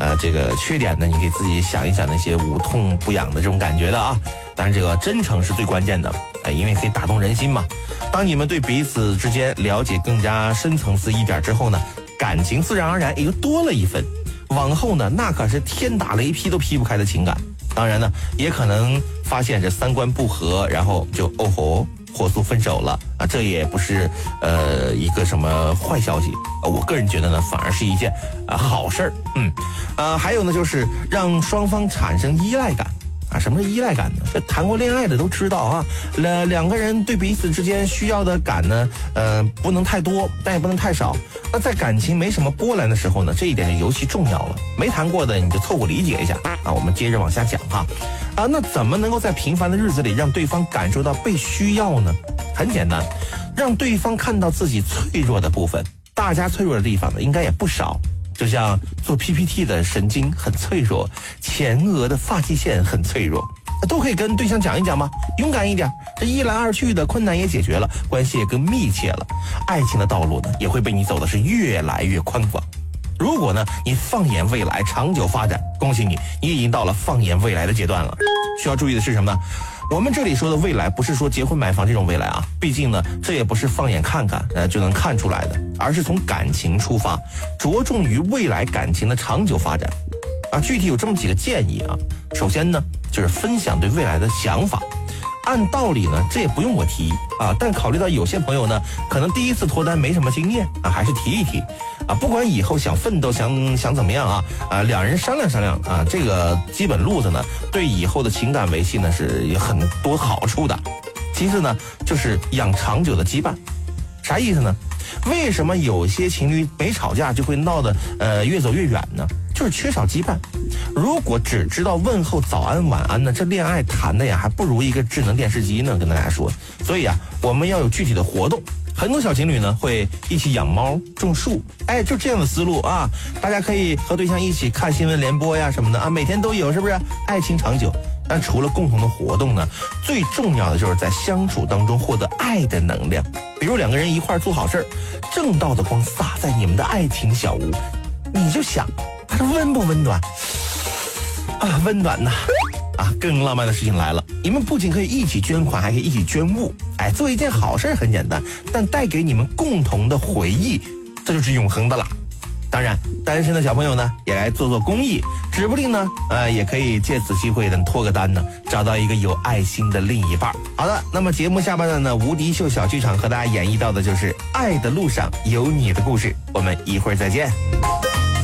这个缺点呢，你可以自己想一想那些无痛不痒的这种感觉的啊。当然，这个真诚是最关键的，因为可以打动人心嘛。当你们对彼此之间了解更加深层次一点之后呢，感情自然而然也就多了一分。往后呢，那可是天打雷劈都劈不开的情感。当然呢，也可能发现这三观不合，然后就火速分手了啊，这也不是一个什么坏消息。我个人觉得呢，反而是一件好事儿。还有呢，就是让双方产生依赖感。什么是依赖感呢？这谈过恋爱的都知道啊，两个人对彼此之间需要的感呢，不能太多，但也不能太少。那在感情没什么波澜的时候呢，这一点就尤其重要了。没谈过的你就凑合理解一下啊。我们接着往下讲哈。那怎么能够在平凡的日子里让对方感受到被需要呢？很简单，让对方看到自己脆弱的部分。大家脆弱的地方呢，应该也不少。就像做 PPT 的神经很脆弱，前额的发际线很脆弱，都可以跟对象讲一讲吗？勇敢一点，这一来二去的困难也解决了，关系也更密切了，爱情的道路呢也会被你走的是越来越宽广。如果呢你放眼未来长久发展，恭喜你，你已经到了放眼未来的阶段了。需要注意的是什么呢？我们这里说的未来不是说结婚买房这种未来啊，毕竟呢这也不是放眼看看就能看出来的，而是从感情出发，着重于未来感情的长久发展具体有这么几个建议啊。首先呢就是分享对未来的想法。按道理呢这也不用我提但考虑到有些朋友呢可能第一次脱单没什么经验还是提一提不管以后想奋斗想怎么样两人商量商量这个基本路子呢对以后的情感维系呢是有很多好处的。其次呢就是养长久的羁绊。啥意思呢？为什么有些情侣没吵架就会闹得越走越远呢？就是缺少羁绊。如果只知道问候早安晚安呢，这恋爱谈的呀还不如一个智能电视机呢，跟大家说。所以我们要有具体的活动。很多小情侣呢会一起养猫种树就这样的思路大家可以和对象一起看新闻联播呀什么的每天都有，是不是爱情长久？但除了共同的活动呢，最重要的就是在相处当中获得爱的能量。比如两个人一块做好事，正道的光洒在你们的爱情小屋，你就想它是温不温暖温暖呐更浪漫的事情来了，你们不仅可以一起捐款，还可以一起捐物做一件好事很简单，但带给你们共同的回忆，这就是永恒的啦。当然单身的小朋友呢也来做公益，指不定呢也可以借此机会呢脱个单呢，找到一个有爱心的另一半。好的，那么节目下半段呢，无敌秀小剧场和大家演绎到的就是爱的路上有你的故事。我们一会儿再见。